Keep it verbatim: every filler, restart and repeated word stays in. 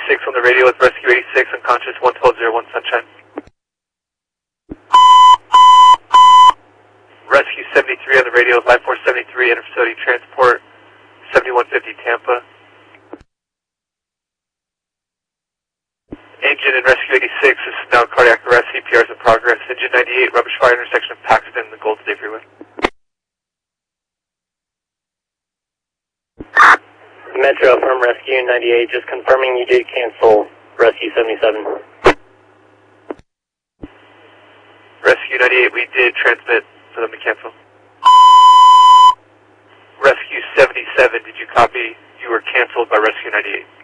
eighty-six on the radio with Rescue eighty-six, unconscious, one twelve oh one Sunshine. Rescue seventy-three on the radio with Life Force seventy-three, interfacility transport, seventy-one fifty Tampa. Engine in Rescue eighty-six, this is now cardiac arrest, C P R is in progress. Engine ninety-eight, rubbish fire intersection of Paxton, the Gold State Freeway. Metro from Rescue ninety-eight, just confirming you did cancel Rescue seventy-seven. Rescue ninety-eight, we did transmit for them to cancel. Rescue seventy-seven, did you copy? You were canceled by Rescue ninety-eight.